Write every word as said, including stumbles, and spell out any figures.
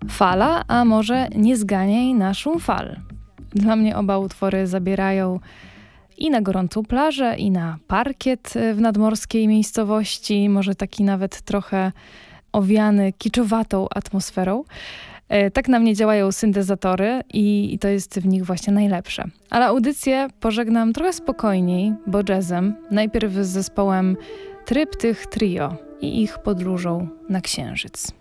Fala, a może nie zganiaj naszą fal. Dla mnie oba utwory zabierają i na gorącą plażę, i na parkiet w nadmorskiej miejscowości, może taki nawet trochę owiany kiczowatą atmosferą. Tak na mnie działają syntezatory i, i to jest w nich właśnie najlepsze. Ale audycję pożegnam trochę spokojniej, bo jazzem. Najpierw z zespołem Tryptych Trio i ich podróżą na Księżyc.